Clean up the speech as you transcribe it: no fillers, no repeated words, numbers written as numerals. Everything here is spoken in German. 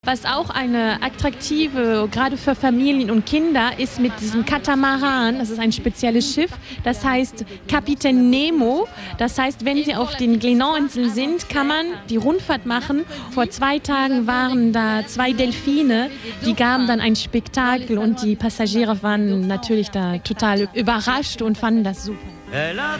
Was auch eine attraktive, gerade für Familien und Kinder, ist mit diesem Katamaran. Das ist ein spezielles Schiff, das heißt Kapitän Nemo. Das heißt, wenn Sie auf den Glénan-Inseln sind, kann man die Rundfahrt machen. Vor 2 tagen waren da 2 Delfine, die gaben dann ein Spektakel und die Passagiere waren natürlich da total überrascht und fanden das super. Elle a